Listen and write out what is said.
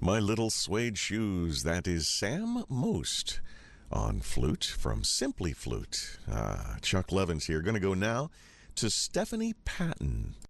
My Little Suede Shoes. That is Sam Most on flute from Simply Flute. Chuck Levins here. Going to go now to Stephanie Patton.